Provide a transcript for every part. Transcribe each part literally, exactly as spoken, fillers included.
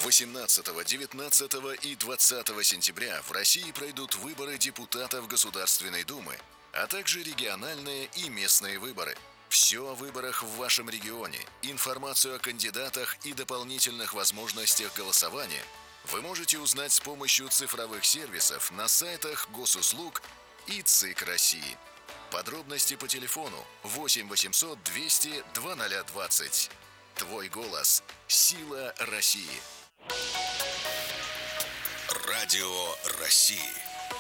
восемнадцатого, девятнадцатого и двадцатого сентября в России пройдут выборы депутатов Государственной Думы, а также региональные и местные выборы. Все о выборах в вашем регионе, информацию о кандидатах и дополнительных возможностях голосования вы можете узнать с помощью цифровых сервисов на сайтах Госуслуг и ЦИК России. Подробности по телефону восемь восемьсот двести двадцать двадцать. Твой голос – сила России. Радио России.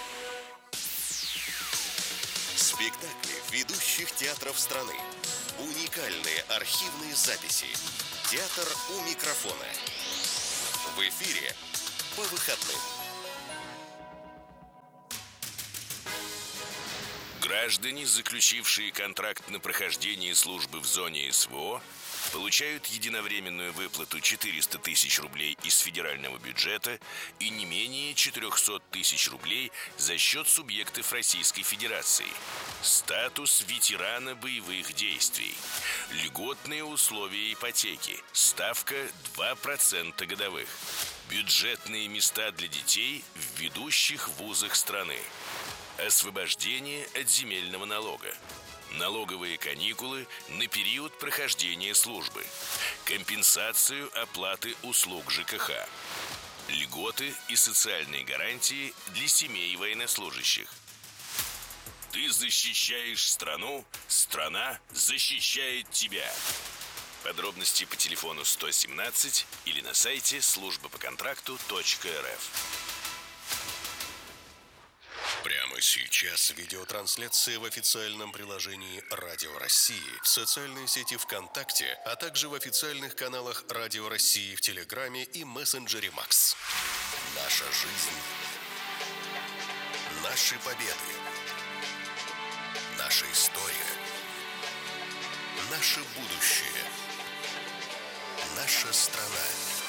Спектакли ведущих театров страны. Уникальные архивные записи. Театр у микрофона. В эфире по выходным. Граждане, заключившие контракт на прохождение службы в зоне СВО, получают единовременную выплату четыреста тысяч рублей из федерального бюджета и не менее четыреста тысяч рублей за счет субъектов Российской Федерации. Статус ветерана боевых действий. Льготные условия ипотеки. Ставка два процента годовых. Бюджетные места для детей в ведущих вузах страны. Освобождение от земельного налога. Налоговые каникулы на период прохождения службы. Компенсацию оплаты услуг ЖКХ. Льготы и социальные гарантии для семей военнослужащих. Ты защищаешь страну, страна защищает тебя. Подробности по телефону сто семнадцать или на сайте служба по контракту точка эр эф. Прямо сейчас видеотрансляция в официальном приложении Радио России, в социальной сети ВКонтакте, а также в официальных каналах Радио России в Телеграме и мессенджере Макс. Наша жизнь. Наши победы. Наша история. Наше будущее. Наша страна.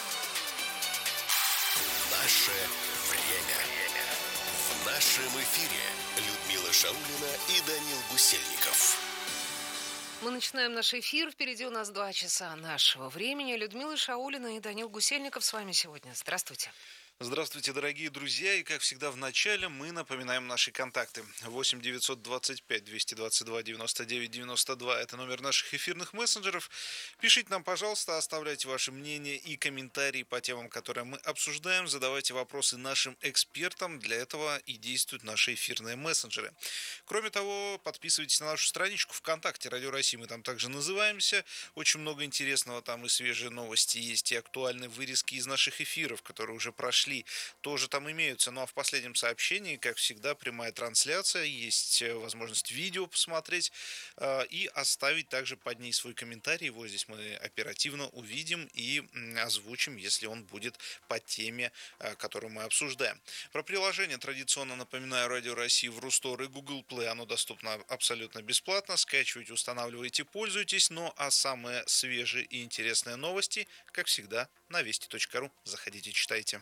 Наше время. В нашем эфире Людмила Шаулина и Данил Гусельников. Мы начинаем наш эфир. Впереди у нас два часа нашего времени. Людмила Шаулина и Данил Гусельников с вами сегодня. Здравствуйте. Здравствуйте, дорогие друзья, и как всегда в начале мы напоминаем наши контакты. восемь девятьсот двадцать пять двести двадцать два девяносто девять девяносто два – это номер наших эфирных мессенджеров. Пишите нам, пожалуйста, оставляйте ваши мнения и комментарии по темам, которые мы обсуждаем, задавайте вопросы нашим экспертам, для этого и действуют наши эфирные мессенджеры. Кроме того, подписывайтесь на нашу страничку ВКонтакте Радио России, мы там также называемся, очень много интересного, там и свежие новости есть, и актуальные вырезки из наших эфиров, которые уже прошли, тоже там имеются. Ну а в последнем сообщении, как всегда, прямая трансляция, есть возможность видео посмотреть э, и оставить также под ней свой комментарий. Его здесь мы оперативно увидим и озвучим, если он будет по теме, э, которую мы обсуждаем. Про приложение традиционно напоминаю: Радио России в Рустор и Google Play. Оно доступно абсолютно бесплатно. Скачивайте, устанавливайте, пользуйтесь. Ну а самые свежие и интересные новости, как всегда, на вести точка ру. Заходите, читайте.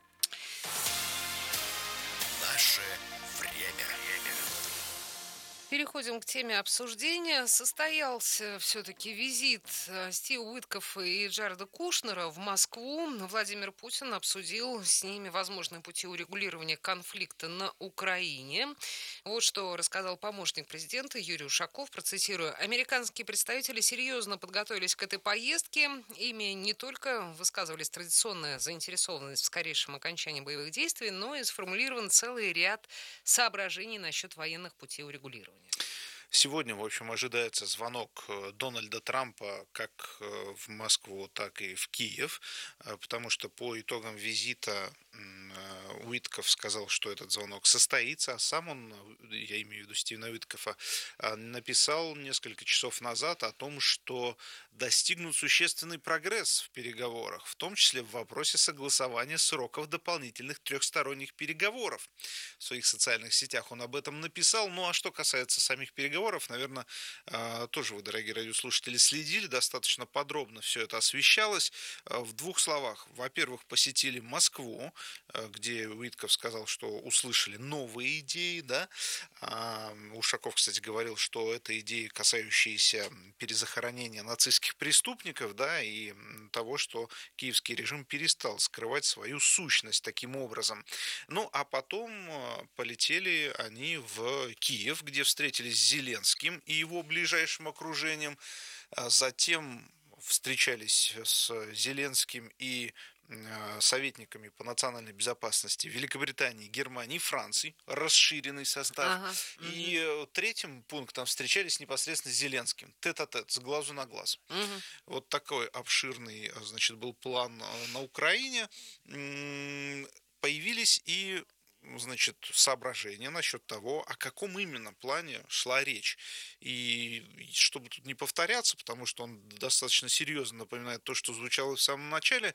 Наше время. Переходим к теме обсуждения. Состоялся все-таки визит Стива Уиткоффа и Джареда Кушнера в Москву. Владимир Путин обсудил с ними возможные пути урегулирования конфликта на Украине. Вот что рассказал помощник президента Юрий Ушаков. Процитирую: «Американские представители серьезно подготовились к этой поездке. Ими не только высказывались традиционная заинтересованность в скорейшем окончании боевых действий, но и сформулирован целый ряд соображений насчет военных путей урегулирования». Сегодня, в общем, ожидается звонок Дональда Трампа как в Москву, так и в Киев, потому что по итогам визита Уиткофф сказал, что этот звонок состоится, а сам он, я имею в виду Стивена Уиткоффа, написал несколько часов назад о том, что достигнут существенный прогресс в переговорах, в том числе в вопросе согласования сроков дополнительных трехсторонних переговоров. В своих социальных сетях он об этом написал. Ну а что касается самих переговоров, наверное, тоже вы, дорогие радиослушатели, следили, достаточно подробно все это освещалось. В двух словах: во-первых, посетили Москву, где Киеве Уитков сказал, что услышали новые идеи, да. А Ушаков, кстати, говорил, что это идеи, касающиеся перезахоронения нацистских преступников, да, и того, что киевский режим перестал скрывать свою сущность таким образом. Ну, а потом полетели они в Киев, где встретились с Зеленским и его ближайшим окружением. Затем встречались с Зеленским и советниками по национальной безопасности Великобритании, Германии и Франции, расширенный состав. Ага. И Мгм. третьим пунктом встречались непосредственно с Зеленским, тет-а-тет, с глазу на глаз. Мгм. Вот такой обширный, значит, был план на Украине. Появились и, значит, соображения насчет того, о каком именно плане шла речь. И чтобы тут не повторяться, потому что он достаточно серьезно напоминает то, что звучало в самом начале,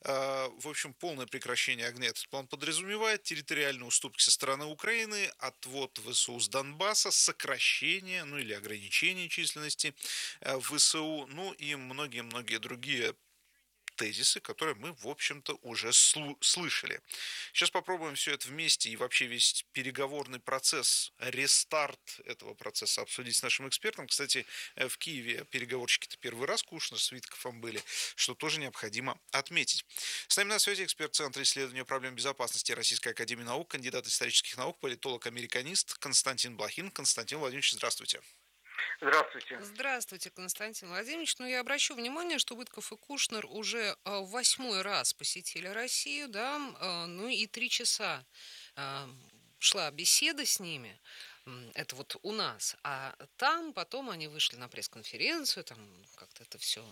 в общем, полное прекращение огня этот план подразумевает, территориальные уступки со стороны Украины, отвод ВСУ с Донбасса, сокращение, ну или ограничение численности ВСУ, ну и многие-многие другие тезисы, которые мы, в общем-то, уже слу- слышали. Сейчас попробуем все это вместе и вообще весь переговорный процесс, рестарт этого процесса обсудить с нашим экспертом. Кстати, в Киеве переговорщики-то первый раз Кушнер с Виткофом были, что тоже необходимо отметить. С нами на связи эксперт Центра исследования проблем безопасности Российской академии наук, кандидат исторических наук, политолог-американист Константин Блохин. Константин Владимирович, здравствуйте. Здравствуйте. Здравствуйте, Константин Владимирович. Ну, я обращу внимание, что Уитков и Кушнер уже а, в восьмой раз посетили Россию, да, а, ну и три часа а, шла беседа с ними. М, Это вот у нас. А там потом они вышли на пресс-конференцию, там как-то это все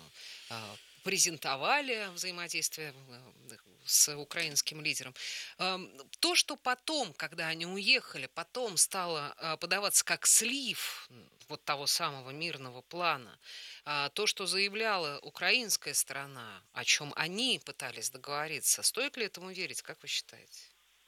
презентовали взаимодействие э, с украинским лидером. Эм, То, что потом, когда они уехали, потом стало э, подаваться как слив м, вот того самого мирного плана, а, то, что заявляла украинская сторона, о чем они пытались договориться, стоит ли этому верить, как вы считаете?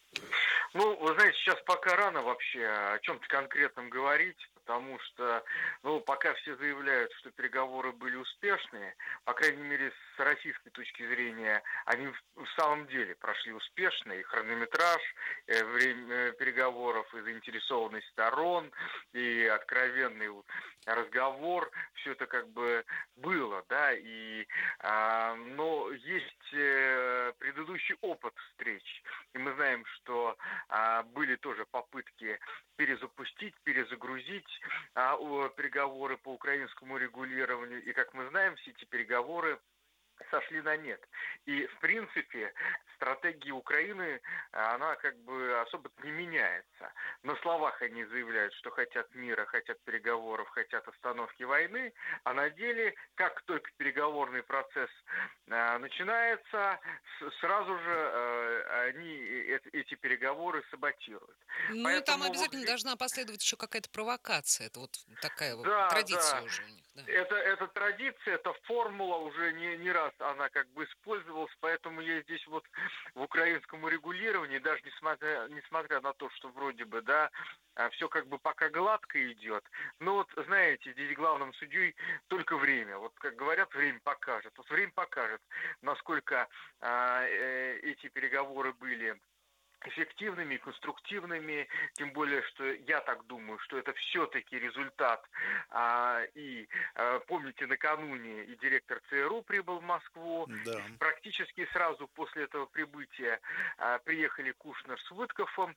Ну, вы знаете, сейчас пока рано вообще о чем-то конкретном говорить, потому что, ну, пока все заявляют, что переговоры были успешные, по крайней мере, с российской точки зрения, они в, в самом деле прошли успешно, и хронометраж, э, время э, переговоров, и заинтересованность сторон, и откровенный разговор, все это как бы было, да, и, а, но есть э, предыдущий опыт встреч, и мы знаем, что а, были тоже попытки перезапустить, перезагрузить а, о, переговоры по украинскому регулированию. И, как мы знаем, все эти переговоры сошли на нет. И, в принципе, стратегия Украины, она как бы особо не меняется. На словах они заявляют, что хотят мира, хотят переговоров, хотят остановки войны, а на деле, как только переговорный процесс а, начинается, с- сразу же а, они э- эти переговоры саботируют. Ну и там Поэтому вот обязательно здесь, должна последовать еще какая-то провокация. Это вот такая вот да, традиция да, уже у них, да. это, эта традиция, эта формула уже не, не раз она как бы использовалась, поэтому я здесь вот в украинском урегулировании, даже несмотря, несмотря на то, что вроде бы, да, все как бы пока гладко идет, но вот, знаете, здесь главным судьей только время. Вот как говорят, время покажет. Вот время покажет, насколько а, э, эти переговоры были эффективными, конструктивными, тем более, что я так думаю, что это все-таки результат. А, и а, помните, накануне и директор ЦРУ прибыл в Москву, Да. и практически сразу после этого прибытия а, приехали Кушнер с Виткофом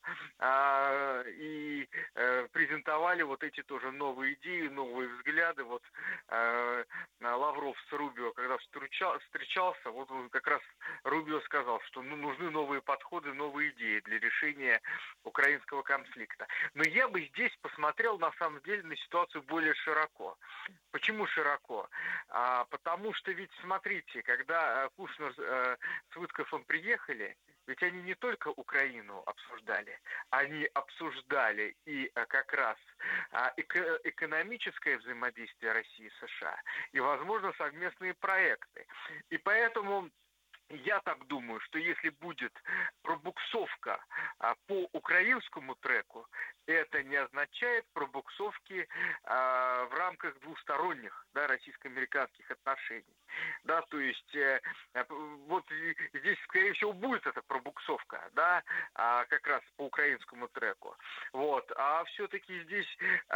а, и а, презентовали вот эти тоже новые идеи, новые взгляды. Вот а, Лавров с Рубио, когда встречал, встречался, вот он как раз Рубио сказал, что ну, нужны новые подходы, новые идеи для решения украинского конфликта. Но я бы здесь посмотрел на самом деле на ситуацию более широко. Почему широко? А, потому что ведь, смотрите, когда Кушнер э, с Виткофом приехали, ведь они не только Украину обсуждали, они обсуждали и а, как раз а, эко- экономическое взаимодействие России и США, и, возможно, совместные проекты. И поэтому я так думаю, что если будет пробуксовка а, по украинскому треку, это не означает пробуксовки а, в рамках двусторонних, да, российско-американских отношений. Да, то есть э, вот здесь, скорее всего, будет эта пробуксовка, да, а, как раз по украинскому треку. Вот. А все-таки здесь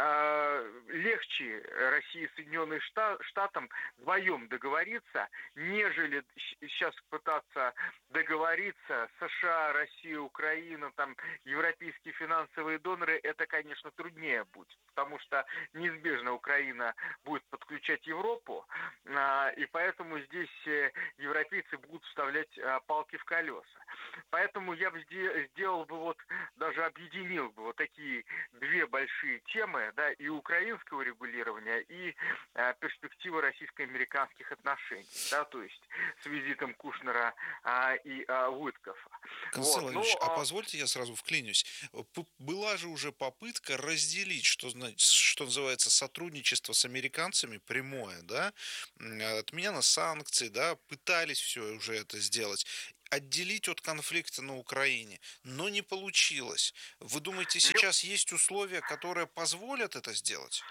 э, легче России и Соединенным Штатам вдвоем договориться, нежели сейчас пытаться договориться США, Россия, Украина, там, европейские финансовые доноры, это, конечно, труднее будет, потому что неизбежно Украина будет подключать Европу, и поэтому здесь европейцы будут вставлять палки в колеса. Поэтому я бы сделал бы вот, даже объединил бы вот такие две большие темы, да, и украинского регулирования, и перспективы российско-американских отношений, да, то есть с визитом Кушнера а, и а, Уиткофа. Константин Вот, Владимирович, ну, а позвольте я сразу вклинюсь. Была же уже попытка разделить, что, что называется, сотрудничество с американцами, прямое, да, отмена санкций, да, пытались все уже это сделать, отделить от конфликта на Украине, но не получилось. Вы думаете, сейчас есть условия, которые позволят это сделать?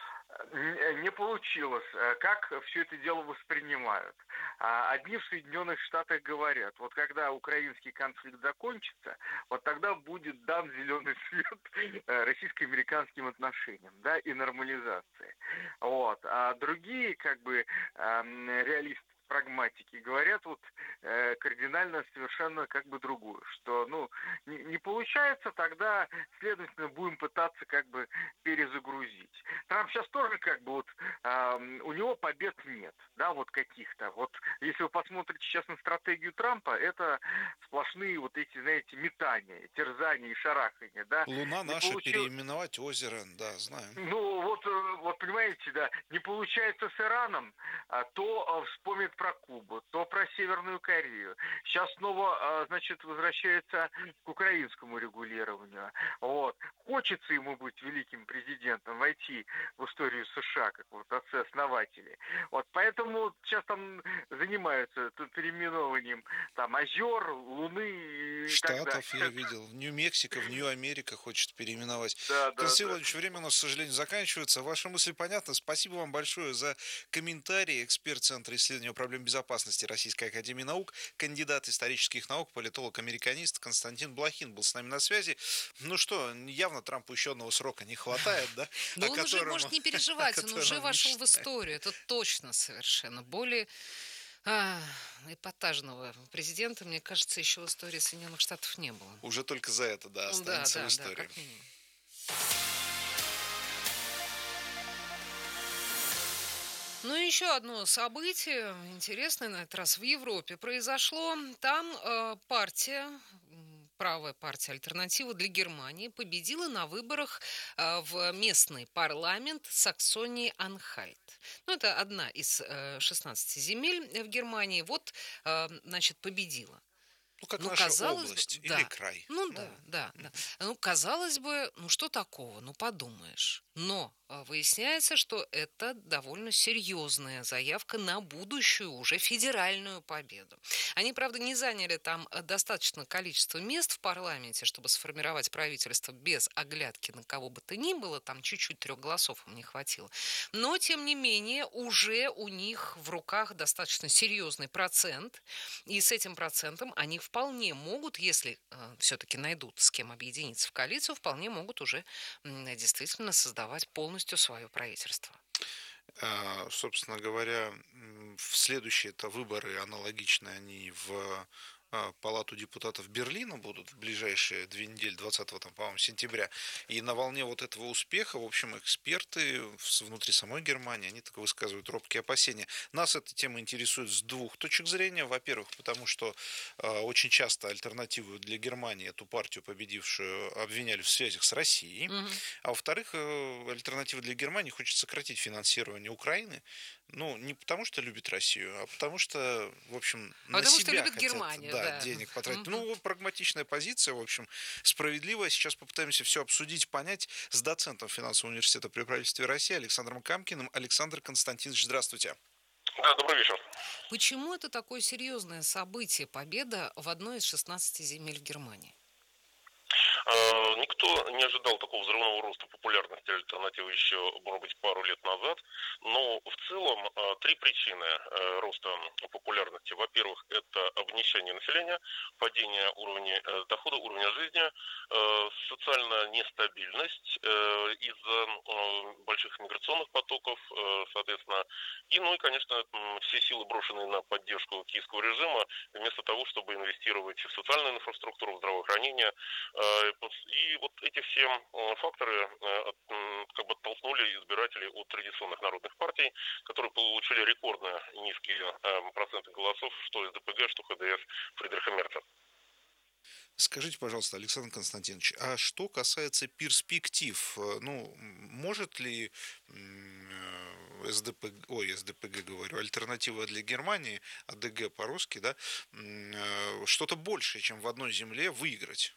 Не получилось. Как все это дело воспринимают? Одни в Соединенных Штатах говорят, вот когда украинский конфликт закончится, вот тогда будет дан зеленый свет российско-американским отношениям, да, и нормализации. Вот. А другие, как бы, реалисты, прагматики говорят вот э, кардинально совершенно как бы другую, что ну не, не получается, тогда следовательно будем пытаться как бы перезагрузить. Трамп сейчас тоже как бы вот э, у него побед нет, да, вот каких-то. Вот если вы посмотрите сейчас на стратегию Трампа, это сплошные вот эти, знаете, метания, терзания и шарахания, да. Луна не наша, получил... переименовать озеро, да, знаем. Ну вот, вот понимаете, да, не получается с Ираном, то вспомнит про Кубу, то про Северную Корею. Сейчас снова, значит, возвращается к украинскому регулированию. Вот. Хочется ему быть великим президентом, войти в историю США, как вот отцы-основатели. Вот. Поэтому сейчас там занимаются переименованием там озер, Луны и Штатов, так далее. я видел. В Нью-Мексико, в Нью-Америка хочет переименовать. Да, да, Константин да. Владимирович, время у нас, к сожалению, заканчивается. Ваши мысли понятны. Спасибо вам большое за комментарии. Эксперт Центра исследования проблем безопасности Российской академии наук, кандидат исторических наук, политолог-американист Константин Блохин был с нами на связи. Ну что, явно Трампу еще одного срока не хватает, да? Но он уже может не переживать, он уже вошел в историю. Это точно совершенно. Более а, эпатажного президента, мне кажется, еще в истории Соединенных Штатов не было. Уже только за это, да, останется да, да, в истории. Да, как минимум. Ну и еще одно событие, интересное на этот раз, в Европе произошло. Там э, партия, правая партия «Альтернатива для Германии» победила на выборах э, в местный парламент Саксонии-Анхальт. Ну, это одна из э, шестнадцати земель в Германии. Вот, э, значит, победила. Ну, как ну, наша казалось область бы, или да. край. Ну, ну да, да, да. Ну, казалось бы, ну что такого, ну подумаешь. Но выясняется, что это довольно серьезная заявка на будущую уже федеральную победу. Они, правда, не заняли там достаточное количество мест в парламенте, чтобы сформировать правительство без оглядки на кого бы то ни было. Там чуть-чуть трех голосов им не хватило. Но, тем не менее, уже у них в руках достаточно серьезный процент. И с этим процентом они вполне могут, если э, все-таки найдут с кем объединиться в коалицию, вполне могут уже э, действительно создавать полностью свое правительство. А, собственно говоря, в следующие это выборы аналогичные, они в Палату депутатов Берлина будут в ближайшие две недели, двадцатого, там, по-моему, сентября. И на волне вот этого успеха, в общем, эксперты внутри самой Германии, они так высказывают робкие опасения. Нас эта тема интересует с двух точек зрения. Во-первых, потому что э, очень часто альтернативу для Германии, эту партию победившую, обвиняли в связях с Россией. Угу. А во-вторых, э, альтернатива для Германии хочет сократить финансирование Украины. Ну, не потому что любит Россию, а потому что, в общем, а на потому себя что любит хотят, Германию, да, да. денег потратить. Угу. Ну, прагматичная позиция, в общем, справедливая. Сейчас попытаемся все обсудить, понять с доцентом финансового университета при правительстве России Александром Камкиным. Александр Константинович, здравствуйте. Да, добрый вечер. Почему это такое серьезное событие, победа в одной из шестнадцати земель в Германии? А, Никто не ожидал такого взрывного роста популярности альтернативы еще, может быть, пару лет назад, но в целом а, три причины а, роста популярности. Во-первых, это обнищание населения, падение уровня э, дохода, уровня жизни, э, социальная нестабильность э, из-за э, больших миграционных потоков, э, соответственно, и, ну и, конечно, все силы, брошенные на поддержку киевского режима, вместо того, чтобы инвестировать в социальную инфраструктуру, в здравоохранение. И вот эти все факторы как бы оттолкнули избирателей от традиционных народных партий, которые получили рекордно низкие проценты голосов, что эс дэ пэ гэ, что ха дэ эс Фридриха Мерца. Скажите, пожалуйста, Александр Константинович, а что касается перспектив, ну, может ли эс дэ пэ, ой, эс дэ пэ гэ говорю, альтернатива для Германии, а дэ гэ по-русски, да, что-то большее, чем в одной земле, выиграть?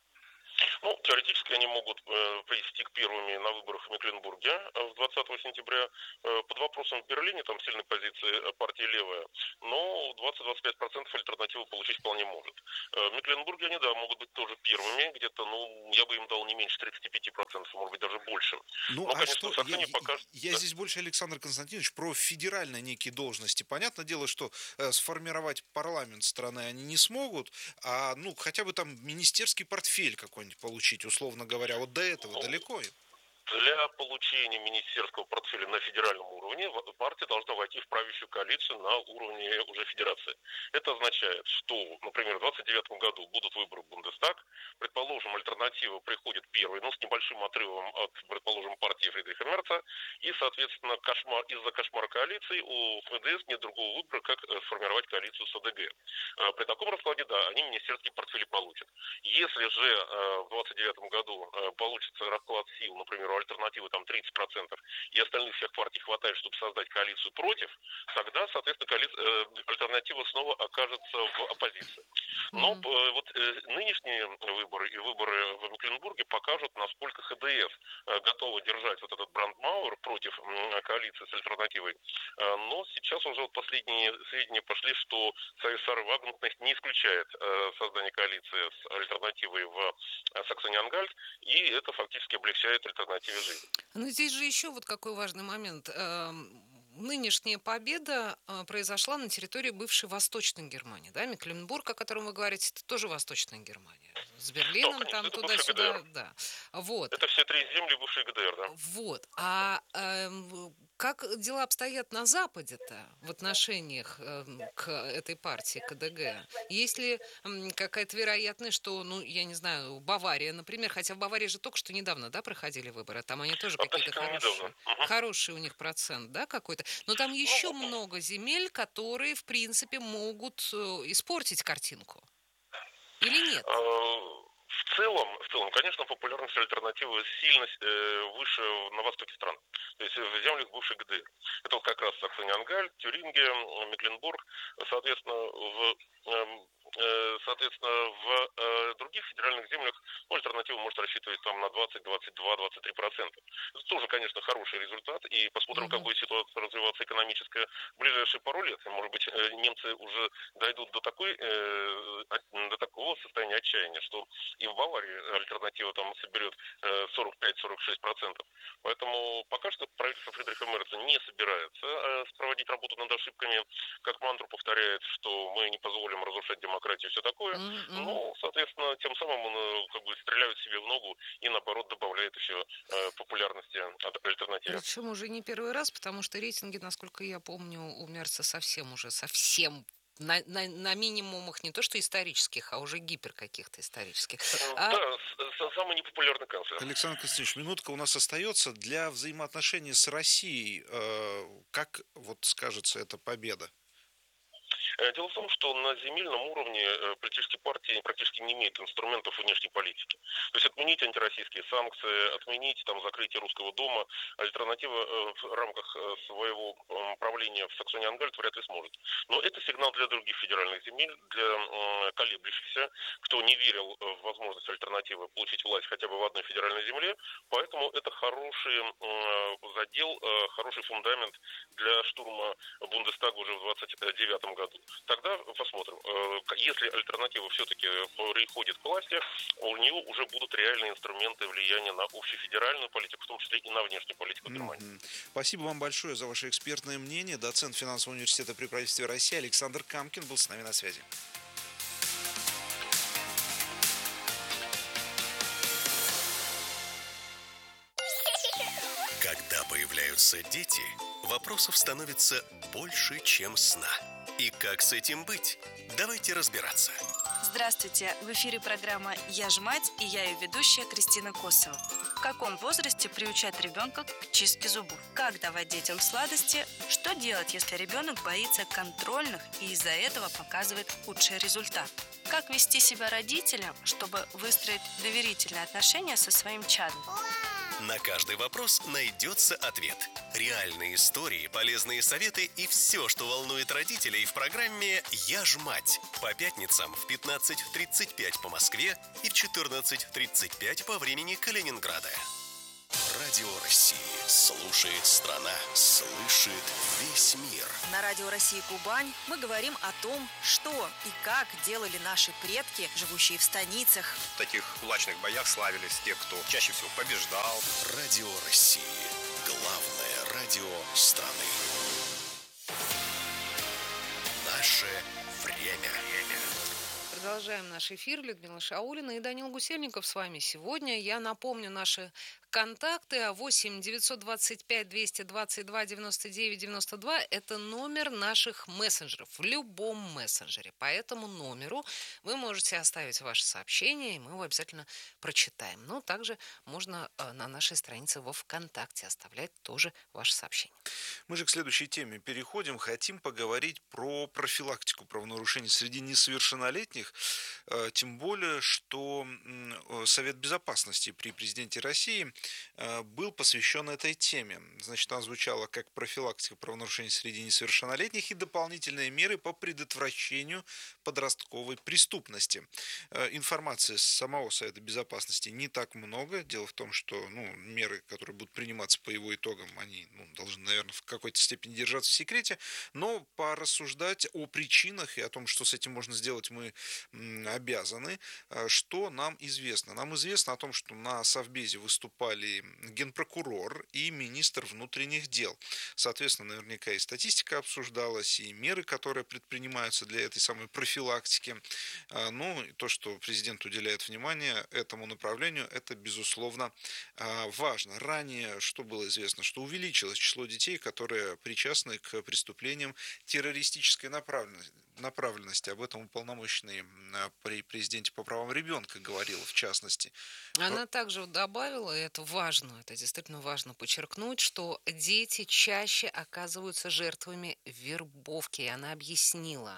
Ну, теоретически они могут э, привести к первыми на выборах в Мекленбурге э, двадцатого сентября. Э, под вопросом в Берлине, там сильной позиции партии левая, но двадцать-двадцать пять процентов альтернативу получить вполне может. Э, в Мекленбурге они, да, могут быть тоже первыми, где-то, ну, я бы им дал не меньше тридцать пять процентов, может быть, даже больше. Ну, но, а конечно, что, я, пока... я да? здесь больше, Александр Константинович, про федеральные некие должности. Понятное дело, что э, сформировать парламент страны они не смогут, а, ну, хотя бы там министерский портфель какой-нибудь получить, условно говоря, вот до этого далеко. Для получения министерского портфеля на федеральном уровне партия должна войти в правящую коалицию на уровне уже федерации. Это означает, что, например, в двадцать девятом году будут выборы в Бундестаг, предположим, альтернатива приходит первой, но с небольшим отрывом от, предположим, партии Фридриха Мерца, и, соответственно, кошмар, из-за кошмара коалиции у эф дэ эс нет другого выбора, как сформировать коалицию с а дэ гэ. При таком раскладе, да, они министерские портфели получат. Если же в двадцать девятом году получится расклад сил, например, у альтернативы там тридцать процентов, и остальных всех партий хватает, чтобы создать коалицию против, тогда, соответственно, коалиция, альтернатива снова окажется в оппозиции. Но mm-hmm. вот э, нынешние выборы и выборы в Мекленбурге покажут, насколько ха дэ эс э, готова держать вот этот брандмауэр против э, коалиции с альтернативой. Э, но сейчас уже вот последние сведения пошли, что Союз Сары Вагнерных не исключает э, создание коалиции с альтернативой в э, Саксони-Ангальт, и это фактически облегчает альтернативе жизни. Но здесь же еще вот какой важный момент. Нынешняя победа произошла на территории бывшей Восточной Германии, да, Мекленбург, о котором вы говорите, это тоже Восточная Германия. С Берлином да, конечно, там туда-сюда, да. Вот. Это все три земли бывшей гэ дэ эр, да. Вот. А э, как дела обстоят на Западе-то в отношениях э, к этой партии, ка дэ гэ? Есть ли э, какая-то вероятность, что, ну, я не знаю, Бавария, например, хотя в Баварии же только что недавно, да, проходили выборы, там они тоже какие-то хорошие, угу. хороший у них процент, да, какой-то. Но там еще ну, много земель, которые, в принципе, могут испортить картинку. Или нет? В целом, в целом, конечно, популярность альтернативы сильно э, выше на востоке страны. То есть в землях бывшей гэ дэ эр. Это вот как раз Саксони-Ангальт, Тюрингия, Мекленбург. Соответственно, в э, Соответственно, в э, других федеральных землях ну, альтернатива может рассчитывать там на двадцать, двадцать два, двадцать три процента. Это тоже, конечно, хороший результат. И посмотрим, mm-hmm. как будет ситуация развиваться экономическая в ближайшие пару лет. Может быть, немцы уже дойдут до, такой, э, до такого состояния отчаяния, что и в Баварии альтернатива там соберет э, сорок пять - сорок шесть процентов. Поэтому пока что правительство Фридриха Мерца не собирается э, проводить работу над ошибками. Как мантру повторяет, что мы не позволим разрушать демократию и все такое, mm-hmm. ну, соответственно, тем самым он как бы стреляет себе в ногу и, наоборот, добавляет еще э, популярности от альтернативы. Причем уже не первый раз, потому что рейтинги, насколько я помню, у Мерца совсем уже, совсем на, на, на минимумах не то что исторических, а уже гипер каких-то исторических. А... Да, самый непопулярный канцлер. Александр Константинович, минутка у нас остается. Для взаимоотношений с Россией, э, как вот скажется эта победа? Дело в том, что на земельном уровне политические партии практически не имеют инструментов внешней политики. То есть отменить антироссийские санкции, отменить там закрытие Русского дома, альтернатива в рамках своего правления в Саксони-Ангальт вряд ли сможет. Но это сигнал для других федеральных земель, для колеблющихся, кто не верил в возможность альтернативы получить власть хотя бы в одной федеральной земле. Поэтому это хороший задел, хороший фундамент для штурма Бундестага уже в двадцать девятом году. Тогда посмотрим. Если альтернатива все-таки приходит к власти, у нее уже будут реальные инструменты влияния на общефедеральную политику, в том числе и на внешнюю политику Германии. Mm-hmm. Спасибо вам большое за ваше экспертное мнение. Доцент финансового университета при правительстве России Александр Камкин был с нами на связи. Когда появляются дети, вопросов становится больше, чем сна. И как с этим быть? Давайте разбираться. Здравствуйте! В эфире программа «Я ж мать» и я ее ведущая Кристина Косова. В каком возрасте приучать ребенка к чистке зубов? Как давать детям сладости? Что делать, если ребенок боится контрольных и из-за этого показывает худший результат? Как вести себя родителям, чтобы выстроить доверительные отношения со своим чадом? На каждый вопрос найдется ответ. Реальные истории, полезные советы и все, что волнует родителей в программе «Я ж мать». По пятницам в пятнадцать тридцать пять по Москве и в четырнадцать тридцать пять по времени Калининграда. Радио России слушает страна, слышит весь мир. На Радио России Кубань мы говорим о том, что и как делали наши предки, живущие в станицах. В таких кулачных боях славились те, кто чаще всего побеждал. Радио России. Главное радио страны. Наше время. Продолжаем наш эфир. Людмила Шаулина и Данил Гусельников с вами сегодня. Я напомню наши контакты. восемь девятьсот двадцать пять двести двадцать два девяносто девять девяносто два – это номер наших мессенджеров в любом мессенджере. По этому номеру вы можете оставить ваше сообщение, и мы его обязательно прочитаем. Но также можно на нашей странице во ВКонтакте оставлять тоже ваше сообщение. Мы же к следующей теме переходим. Хотим поговорить про профилактику правонарушений среди несовершеннолетних. Тем более, что Совет Безопасности при президенте России был посвящен этой теме. Значит, она звучала как профилактика правонарушений среди несовершеннолетних и дополнительные меры по предотвращению подростковой преступности. Информации с самого Совета Безопасности не так много. Дело в том, что ну, меры, которые будут приниматься по его итогам, они ну, должны, наверное, в какой-то степени держаться в секрете. Но порассуждать о причинах и о том, что с этим можно сделать, мы обязаны. Что нам известно? Нам известно о том, что на Совбезе выступали генпрокурор и министр внутренних дел. Соответственно, наверняка и статистика обсуждалась, и меры, которые предпринимаются для этой самой профилактики. Ну, то, что президент уделяет внимание этому направлению, это, безусловно, важно. Ранее, что было известно, что увеличилось число детей, которые причастны к преступлениям террористической направленности. Об этом уполномоченный при президенте по правам ребенка говорила, в частности. Она также добавила, и это важно, это действительно важно подчеркнуть, что дети чаще оказываются жертвами вербовки. И она объяснила,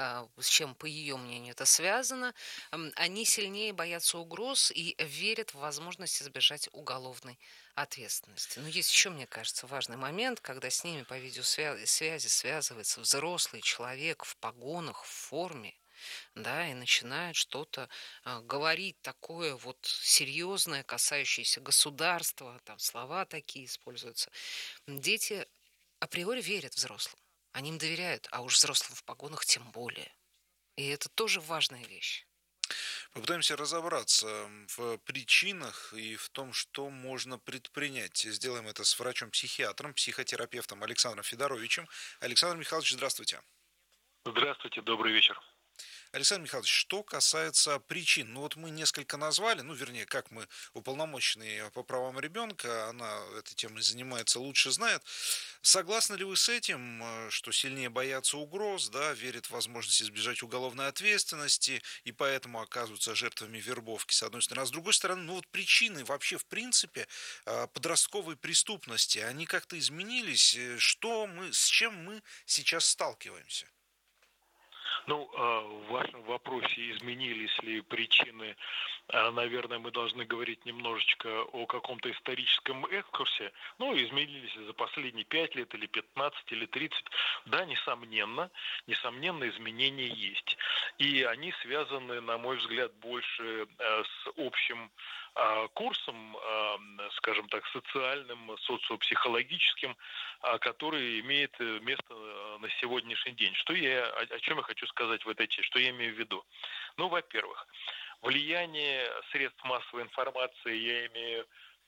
с чем, по ее мнению, это связано. Они сильнее боятся угроз и верят в возможность избежать уголовной ответственности. Но есть еще, мне кажется, важный момент, когда с ними по видеосвязи связывается взрослый человек в погонах, в форме, да, и начинает что-то а, говорить такое вот серьезное, касающееся государства, там слова такие используются. Дети априори верят взрослым, они им доверяют, а уж взрослым в погонах тем более. И это тоже важная вещь. Попытаемся разобраться в причинах и в том, что можно предпринять. Сделаем это с врачом-психиатром, психотерапевтом Александром Федоровичем. Александр Михайлович, здравствуйте. Здравствуйте, добрый вечер. Александр Михайлович, что касается причин, ну вот мы несколько назвали, ну вернее, как мы, уполномоченные по правам ребенка, она этой темой занимается, лучше знает. Согласны ли вы с этим, что сильнее боятся угроз, да, верят в возможность избежать уголовной ответственности и поэтому оказываются жертвами вербовки, с одной стороны. А с другой стороны, ну вот причины вообще в принципе подростковой преступности, они как-то изменились, что мы, с чем мы сейчас сталкиваемся? Ну, в вашем вопросе, изменились ли причины, наверное, мы должны говорить немножечко о каком-то историческом экскурсе. Ну, изменились за последние пять лет или пятнадцать или тридцать. Да, несомненно, несомненно, изменения есть. и они связаны, на мой взгляд, больше с общим курсом, скажем так, социальным, социопсихологическим, который имеет место на сегодняшний день. Что я, о чем я хочу сказать в этой части, что я имею в виду? Ну, во-первых, влияние средств массовой информации, я имею,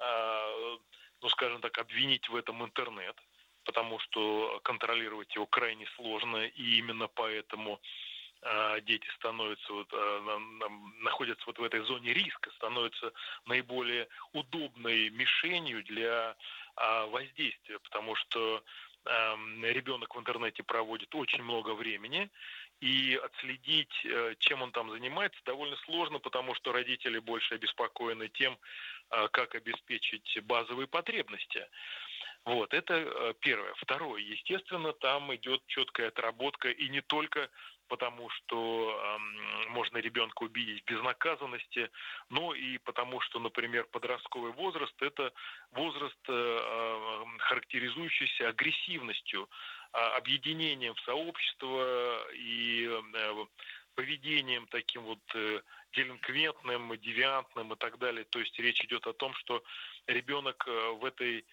ну, скажем так, обвинить в этом интернет, потому что контролировать его крайне сложно, и именно поэтому дети становятся, вот, находятся вот в этой зоне риска, становятся наиболее удобной мишенью для воздействия, потому что ребенок в интернете проводит очень много времени, и отследить, чем он там занимается, довольно сложно, потому что родители больше обеспокоены тем, как обеспечить базовые потребности. Вот, это первое. Второе, естественно, там идет четкая отработка, и не только потому, что э, можно ребенка убедить в безнаказанности, но и потому, что, например, подростковый возраст – это возраст, э, характеризующийся агрессивностью, э, объединением в сообщество и э, поведением таким вот э, делинквентным, девиантным и так далее. То есть речь идет о том, что ребенок в этой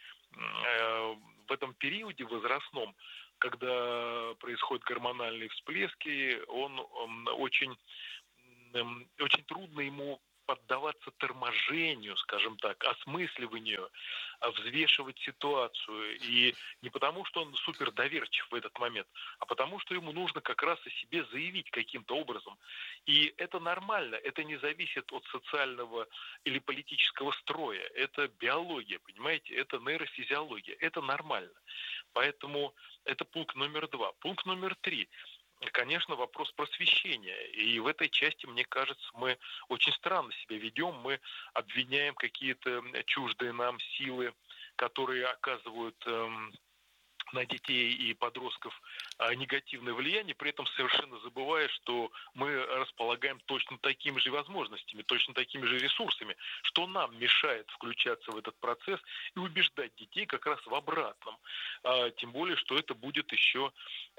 в этом периоде возрастном, когда происходят гормональные всплески, он, он очень, очень трудно ему поддаваться торможению, скажем так, осмысливанию, взвешивать ситуацию. И не потому, что он супер доверчив в этот момент, а потому, что ему нужно как раз о себе заявить каким-то образом. И это нормально, это не зависит от социального или политического строя. Это биология, понимаете, это нейрофизиология, это нормально. Поэтому это пункт номер два. Пункт номер три. Конечно, вопрос просвещения. И в этой части, мне кажется, мы очень странно себя ведем. Мы обвиняем какие-то чуждые нам силы, которые оказывают эм, на детей и подростков э, негативное влияние, при этом совершенно забывая, что мы располагаем точно такими же возможностями, точно такими же ресурсами, что нам мешает включаться в этот процесс и убеждать детей как раз в обратном. А, тем более, что это будет еще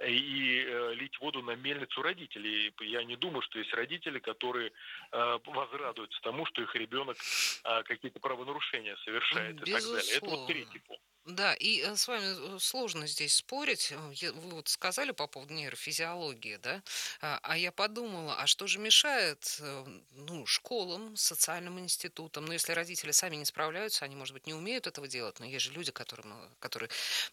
и э, лить воду на мельницу родителей. Я не думаю, что есть родители, которые э, возрадуются тому, что их ребенок э, какие-то правонарушения совершает. Безусловно. И так далее. Это вот третий пункт. Да, и с вами сложно здесь спорить. Вы вот сказали по поводу нейрофизиологии, да? А я подумала, а что же мешает, ну, школам, социальным институтам? Ну, если родители сами не справляются, они, может быть, не умеют этого делать, но есть же люди, которые, которые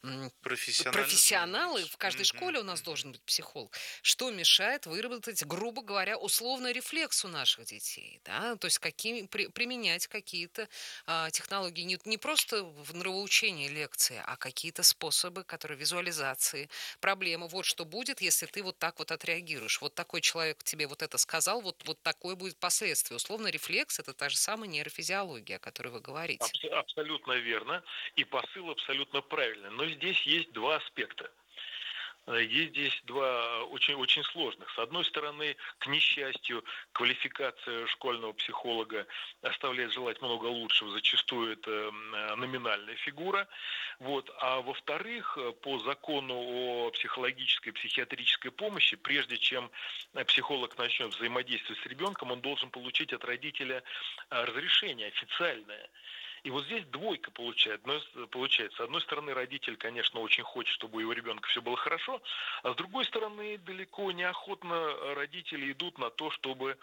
профессионалы. В каждой школе у нас должен быть психолог. Что мешает выработать, грубо говоря, условный рефлекс у наших детей, да? То есть какими, при, применять какие-то а, технологии, не, не просто в нравоучении лекции, а какие-то способы, которые визуализации, проблемы. Вот что будет, если ты вот так вот отреагируешь. Вот такой человек тебе вот это сказал, вот, вот такое будет последствие. Условно, рефлекс – это та же самая нейрофизиология, о которой вы говорите. Абсолютно верно. И посыл абсолютно правильный. Но здесь есть два аспекта. Есть здесь два очень, очень сложных. С одной стороны, к несчастью, квалификация школьного психолога оставляет желать много лучшего, зачастую это номинальная фигура. Вот. А во-вторых, по закону о психологической и психиатрической помощи, прежде чем психолог начнет взаимодействовать с ребенком, он должен получить от родителя разрешение официальное. И вот здесь двойка получается. получается. С одной стороны, родитель, конечно, очень хочет, чтобы у его ребенка все было хорошо, а с другой стороны, далеко неохотно родители идут на то, чтобы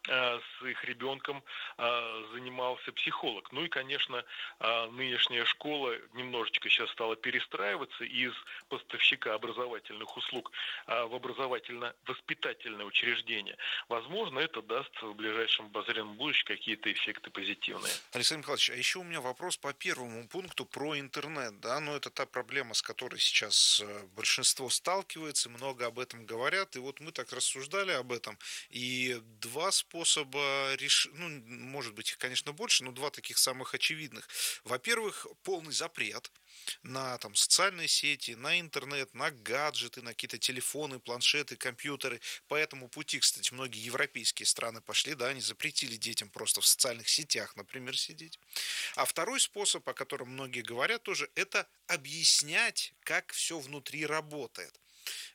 с их ребенком занимался психолог. Ну и, конечно, нынешняя школа немножечко сейчас стала перестраиваться из поставщика образовательных услуг в образовательно-воспитательное учреждение. Возможно, это даст в ближайшем обозримом будущем какие-то эффекты позитивные. Александр Михайлович, а еще у меня вопрос по первому пункту про интернет. Да? Ну, это та проблема, с которой сейчас большинство сталкивается, много об этом говорят. И вот мы так рассуждали об этом. И два способа решения, ну, может быть, их, конечно, больше, но два таких самых очевидных. Во-первых, полный запрет на там, социальные сети, на интернет, на гаджеты, на какие-то телефоны, планшеты, компьютеры. По этому пути, кстати, многие европейские страны пошли, да, они запретили детям просто в социальных сетях, например, сидеть. А второй способ, о котором многие говорят тоже, это объяснять, как все внутри работает.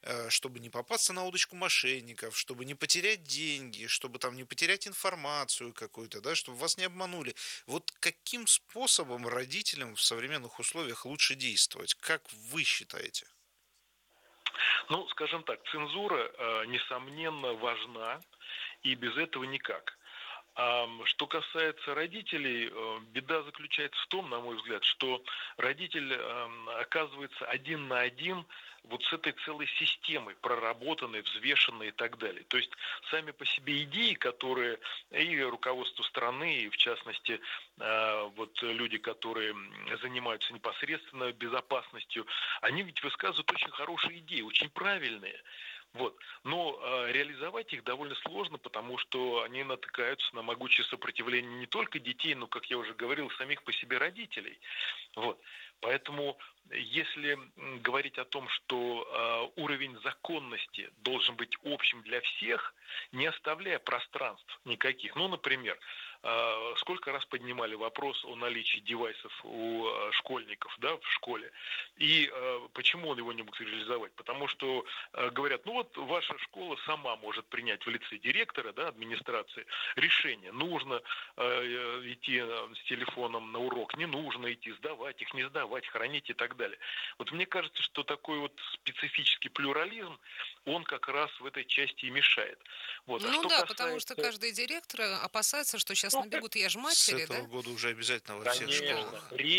чтобы не попасться на удочку мошенников, чтобы не потерять деньги, чтобы там не потерять информацию какую-то, да, чтобы вас не обманули. Вот каким способом родителям в современных условиях лучше действовать? Как вы считаете? Ну, скажем так, цензура, несомненно, важна, и без этого никак. А что касается родителей, беда заключается в том, на мой взгляд, что родитель оказывается один на один вот с этой целой системой, проработанной, взвешенной и так далее. То есть сами по себе идеи, которые и руководство страны, и в частности вот люди, которые занимаются непосредственно безопасностью, они ведь высказывают очень хорошие идеи, очень правильные. Вот. Но э, реализовать их довольно сложно, потому что они натыкаются на могучее сопротивление не только детей, но, как я уже говорил, самих по себе родителей. Вот. Поэтому, если говорить о том, что э, уровень законности должен быть общим для всех, не оставляя пространств никаких. Ну, например, э, сколько раз поднимали вопрос о наличии девайсов у э, школьников, да, в школе. И э, почему он его не мог реализовать? Потому что э, говорят, ну вот ваша школа сама может принять в лице директора, да, администрации решение. Нужно э, идти с телефоном на урок, не нужно идти, сдавать их, не сдавать, хранить и так далее. Вот мне кажется, что такой вот специфический плюрализм, он как раз в этой части и мешает. Вот. А Ну что да, касается... потому что каждый директор опасается, что сейчас Ну, набегут я ж С матери, этого да? года уже обязательно во всех Конечно. школах.